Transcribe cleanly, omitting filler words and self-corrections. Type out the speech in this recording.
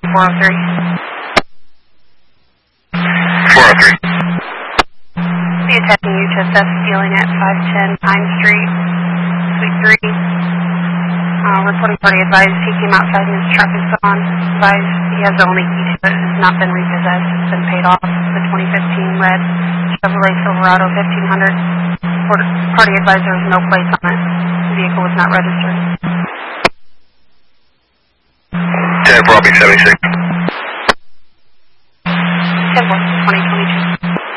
403. 403. The attacking UHSS dealing at 510 Pine Street, Suite 3. Reporting party advised he came outside and his truck is gone. Advised he has the only key to it. It has not been repossessed. It's been paid off. The 2015 red Chevrolet Silverado 1500. Party advised there was no plates on it. The vehicle was not registered. 10 for Albany 76. 10-4.